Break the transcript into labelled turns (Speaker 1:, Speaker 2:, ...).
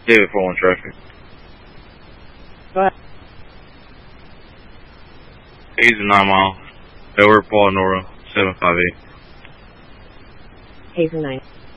Speaker 1: David 41 traffic.
Speaker 2: Go ahead.
Speaker 1: He's a 9 mile. Edward Paul Nora 758.
Speaker 2: Hazen 9.